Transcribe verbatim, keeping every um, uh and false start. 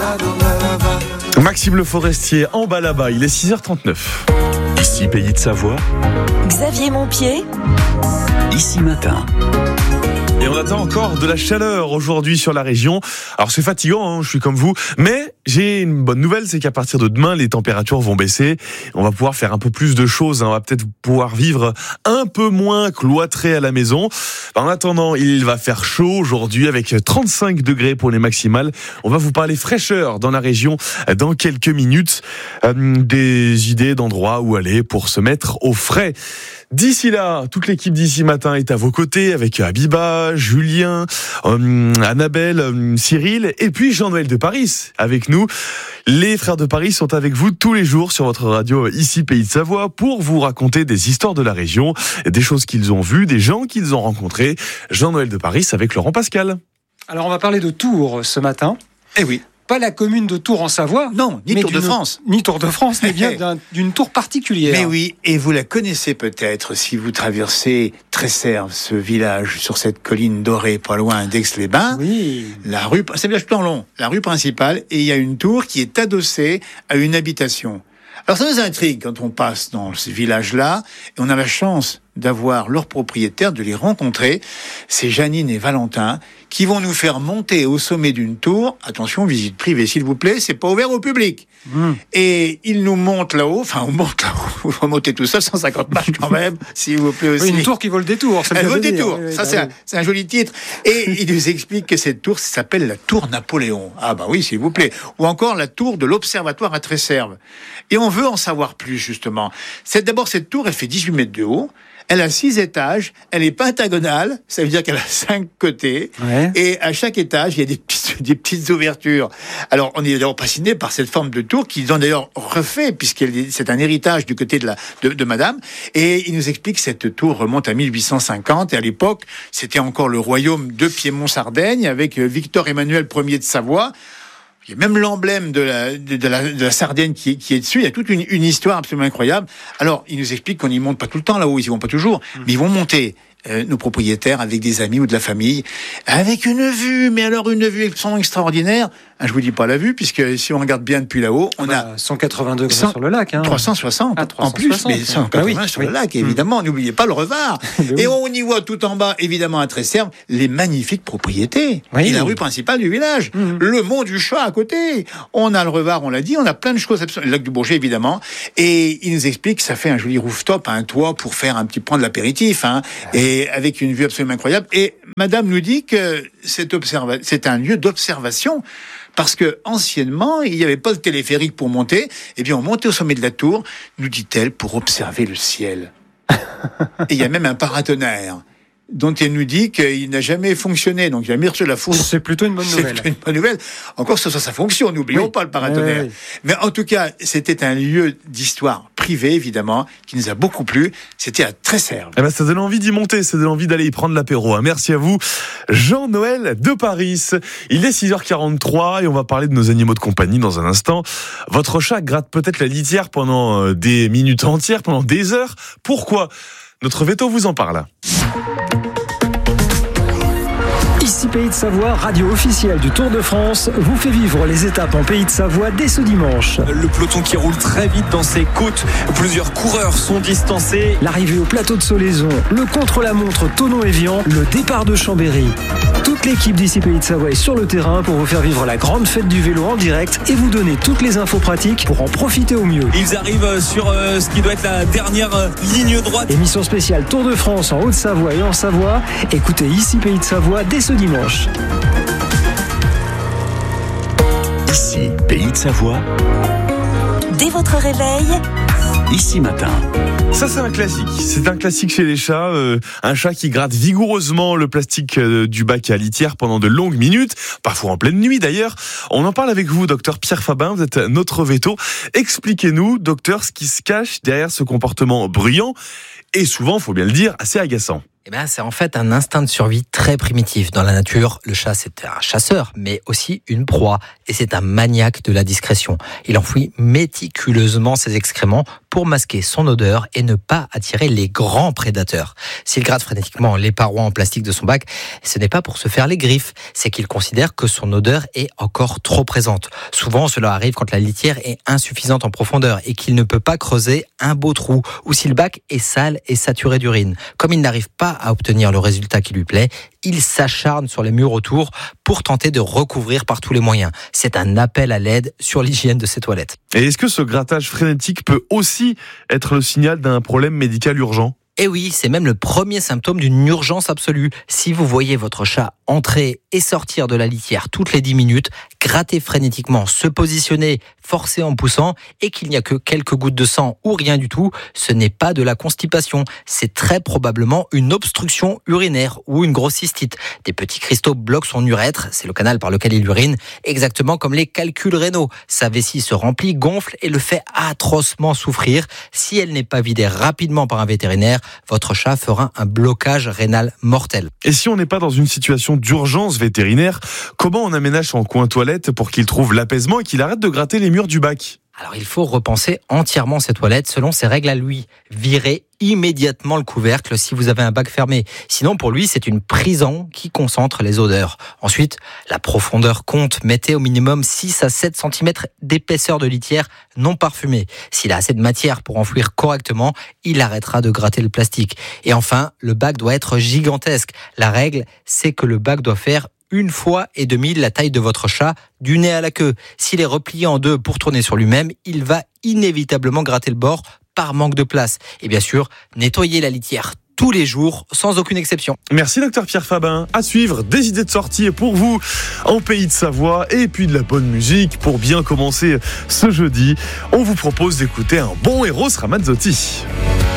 Maxime Le Forestier en bas là-bas, il est six heures trente-neuf. Ici Pays de Savoie. Xavier Montpied. Ici Matin. Et on attend encore de la chaleur aujourd'hui sur la région. Alors c'est fatigant, hein, je suis comme vous, mais j'ai une bonne nouvelle, c'est qu'à partir de demain, les températures vont baisser. On va pouvoir faire un peu plus de choses, hein. On va peut-être pouvoir vivre un peu moins cloîtré à la maison. En attendant, il va faire chaud aujourd'hui avec trente-cinq degrés pour les maximales. On va vous parler fraîcheur dans la région dans quelques minutes. Euh, des idées d'endroits où aller pour se mettre au frais. D'ici là, toute l'équipe d'Ici Matin est à vos côtés avec Abiba, Julien, euh, Annabelle, euh, Cyril et puis Jean-Noël de Paris avec nous. Les frères de Paris sont avec vous tous les jours sur votre radio Ici Pays de Savoie pour vous raconter des histoires de la région, des choses qu'ils ont vues, des gens qu'ils ont rencontrés. Jean-Noël de Paris avec Laurent Pascal. Alors on va parler de Tours ce matin. Eh oui. Pas la commune de Tours en Savoie. Non, ni Tour de France. Ni Tour de France, mais bien d'un, d'une tour particulière. Mais oui, et vous la connaissez peut-être si vous traversez Tresserve, ce village sur cette colline dorée, pas loin d'Aix-les-Bains. Oui. La rue, c'est un village plan long, la rue principale, et il y a une tour qui est adossée à une habitation. Alors ça nous intrigue quand on passe dans ce village-là, et on a la chance d'avoir leurs propriétaires, de les rencontrer. C'est Janine et Valentin qui vont nous faire monter au sommet d'une tour. Attention, visite privée s'il vous plaît, c'est pas ouvert au public. Mmh. Et ils nous montent là-haut, enfin on monte là-haut, on va monter tout ça, cent cinquante marches quand même, s'il vous plaît aussi. Oui, une tour qui vaut le détour. Elle vaut le détour, oui, oui, ça bah c'est, oui. un, c'est un joli titre. Et il nous explique que cette tour s'appelle la tour Napoléon. Ah bah oui, s'il vous plaît. Ou encore la tour de l'Observatoire à Tresserve. Et on veut en savoir plus justement. C'est, d'abord cette tour, elle fait dix-huit mètres de haut. Elle a six étages, elle est pentagonale, ça veut dire qu'elle a cinq côtés, ouais. Et à chaque étage, il y a des petites, des petites ouvertures. Alors, on est d'ailleurs fasciné par cette forme de tour qu'ils ont d'ailleurs refait, puisque c'est un héritage du côté de, la, de, de madame, et il nous explique que cette tour remonte à mille huit cent cinquante, et à l'époque, c'était encore le royaume de Piémont-Sardaigne, avec Victor Emmanuel Ier de Savoie. Il y a même l'emblème de la, de, de la, de la Sardaigne qui est, qui est dessus. Il y a toute une, une histoire absolument incroyable. Alors, ils nous expliquent qu'on n'y monte pas tout le temps là-haut, ils y vont pas toujours, mmh. mais ils vont monter. Euh, nos propriétaires avec des amis ou de la famille, avec une vue, mais alors une vue absolument extraordinaire. Ah, je vous dis pas la vue, puisque si on regarde bien depuis là-haut, on bah, a cent quatre-vingts degrés sur le lac, hein. trois cent soixante ah, en plus, mais cent quatre-vingts ah, oui, sur oui. le lac, évidemment. Mmh. N'oubliez pas le Revard. Et on y voit tout en bas, évidemment à Tresserve, les magnifiques propriétés oui. et la rue principale du village, mmh. le Mont du Chat à côté. On a le Revard, on l'a dit, on a plein de choses, le lac du Bourget évidemment. Et il nous explique que ça fait un joli rooftop, un toit pour faire un petit point de l'apéritif, hein, et avec une vue absolument incroyable. Et madame nous dit que c'est, observa- c'est un lieu d'observation parce que anciennement, il n'y avait pas de téléphérique pour monter. Eh bien, on montait au sommet de la tour, nous dit-elle, pour observer le ciel. Et il y a même un paratonnerre dont elle nous dit qu'il n'a jamais fonctionné. Donc, il a mis sur la fourche. C'est plutôt une bonne nouvelle. C'est plutôt une bonne nouvelle. Encore ça, ça, ça fonctionne. N'oublions oui. pas le paratonnerre. Oui, oui. Mais en tout cas, c'était un lieu d'histoire privée, évidemment, qui nous a beaucoup plu. C'était à Tresserve. Eh ben, ça donne envie d'y monter. Ça donne envie d'aller y prendre l'apéro. Hein. Merci à vous, Jean-Noël de Paris. Il est six heures quarante-trois et on va parler de nos animaux de compagnie dans un instant. Votre chat gratte peut-être la litière pendant des minutes entières, pendant des heures. Pourquoi ? Notre veto vous en parle. Ici Pays de Savoie, radio officielle du Tour de France, vous fait vivre les étapes en Pays de Savoie dès ce dimanche. Le peloton qui roule très vite dans ses côtes, plusieurs coureurs sont distancés. L'arrivée au plateau de Solaison, le contre-la-montre Thonon-Évian, le départ de Chambéry. Toute l'équipe d'Ici Pays de Savoie est sur le terrain pour vous faire vivre la grande fête du vélo en direct et vous donner toutes les infos pratiques pour en profiter au mieux. Ils arrivent sur euh, ce qui doit être la dernière euh, ligne droite. Émission spéciale Tour de France en Haute-Savoie et en Savoie. Écoutez Ici Pays de Savoie dès ce dimanche. Ici Pays de Savoie. Dès votre réveil, Ici Matin. Ça, c'est un classique. C'est un classique chez les chats. Euh, un chat qui gratte vigoureusement le plastique euh, du bac à litière pendant de longues minutes, parfois en pleine nuit d'ailleurs. On en parle avec vous, docteur Pierre Fabin. Vous êtes notre veto. Expliquez-nous, docteur, ce qui se cache derrière ce comportement bruyant et souvent, faut bien le dire, assez agaçant. Eh ben, c'est en fait un instinct de survie très primitif. Dans la nature, le chat, c'est un chasseur, mais aussi une proie. Et c'est un maniaque de la discrétion. Il enfouit méticuleusement ses excréments pour masquer son odeur et ne pas attirer les grands prédateurs. S'il gratte frénétiquement les parois en plastique de son bac, ce n'est pas pour se faire les griffes, c'est qu'il considère que son odeur est encore trop présente. Souvent, cela arrive quand la litière est insuffisante en profondeur et qu'il ne peut pas creuser un beau trou, ou si le bac est sale et saturé d'urine. Comme il n'arrive pas à obtenir le résultat qui lui plaît, il s'acharne sur les murs autour pour tenter de recouvrir par tous les moyens. C'est un appel à l'aide sur l'hygiène de ses toilettes. Et est-ce que ce grattage frénétique peut aussi être le signal d'un problème médical urgent ? Eh oui, c'est même le premier symptôme d'une urgence absolue. Si vous voyez votre chat entrer et sortir de la litière toutes les dix minutes, gratter frénétiquement, se positionner, forcer en poussant, et qu'il n'y a que quelques gouttes de sang ou rien du tout, ce n'est pas de la constipation. C'est très probablement une obstruction urinaire ou une grosse cystite. Des petits cristaux bloquent son urètre, c'est le canal par lequel il urine, exactement comme les calculs rénaux. Sa vessie se remplit, gonfle et le fait atrocement souffrir. Si elle n'est pas vidée rapidement par un vétérinaire, votre chat fera un blocage rénal mortel. Et si on n'est pas dans une situation d'urgence vétérinaire, comment on aménage son coin toilette pour qu'il trouve l'apaisement et qu'il arrête de gratter les murs du bac ? Alors il faut repenser entièrement ses toilettes selon ses règles à lui. Virez immédiatement le couvercle si vous avez un bac fermé. Sinon pour lui c'est une prison qui concentre les odeurs. Ensuite, la profondeur compte. Mettez au minimum six à sept centimètres d'épaisseur de litière non parfumée. S'il a assez de matière pour enfouir correctement, il arrêtera de gratter le plastique. Et enfin, le bac doit être gigantesque. La règle, c'est que le bac doit faire une fois et demie la taille de votre chat, du nez à la queue. S'il est replié en deux pour tourner sur lui-même, il va inévitablement gratter le bord par manque de place. Et bien sûr, nettoyez la litière tous les jours, sans aucune exception. Merci docteur Pierre Fabin. À suivre, des idées de sortie pour vous en Pays de Savoie et puis de la bonne musique pour bien commencer ce jeudi. On vous propose d'écouter un bon Eros Ramazzotti.